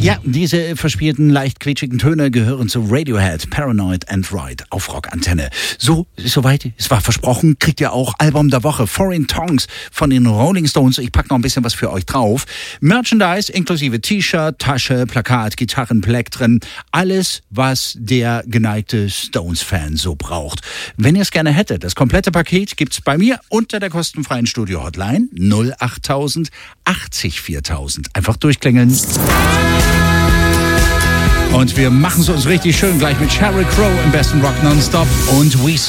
Ja, diese verspielten, leicht quietschigen Töne gehören zu Radiohead, Paranoid and Right auf Rockantenne. So, ist soweit. Es war versprochen. Kriegt ihr auch Album der Woche, Foreign Tongues von den Rolling Stones. Ich pack noch ein bisschen was für euch drauf. Merchandise inklusive T-Shirt, Tasche, Plakat, Gitarren, Plektren. Alles, was der geneigte Stones-Fan so braucht. Wenn ihr es gerne hättet, das komplette Paket gibt's bei mir unter der kostenfreien Studio-Hotline 08000 80 4000. Einfach durchklingeln. Und wir machen es uns richtig schön gleich mit Sheryl Crow im besten Rock Nonstop und We